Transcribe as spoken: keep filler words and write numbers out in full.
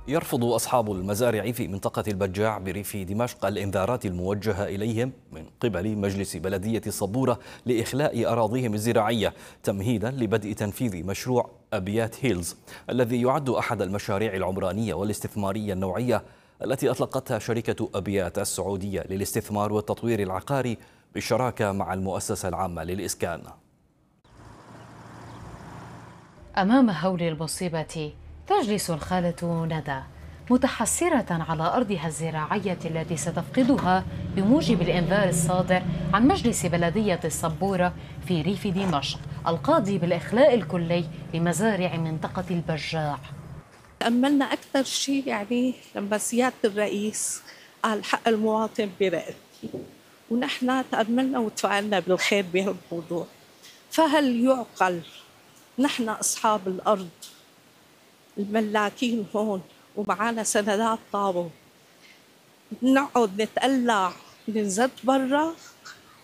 يرفض أصحاب المزارع في منطقة البجاع بريف دمشق الإنذارات الموجهة إليهم من قبل مجلس بلدية الصبورة لإخلاء أراضيهم الزراعية تمهيدا لبدء تنفيذ مشروع أبيات هيلز الذي يعد أحد المشاريع العمرانية والاستثمارية النوعية التي أطلقتها شركة أبيات السعودية للاستثمار والتطوير العقاري بالشراكة مع المؤسسة العامة للإسكان. أمام هول المصيبة تجلس الخالة ندى متحسرة على أرضها الزراعية التي ستفقدها بموجب الإنذار الصادر عن مجلس بلدية الصبورة في ريف دمشق القاضي بالإخلاء الكلي لمزارع منطقة البجاع. تأملنا أكثر شيء يعني لما سيادة الرئيس قال حق المواطن برقبتي، ونحن تأملنا وتفاعلنا بالخير بهالموضوع. فهل يعقل نحن أصحاب الأرض الملاكين هون ومعانا سندات طابو نقعد نتقلع ننزت برا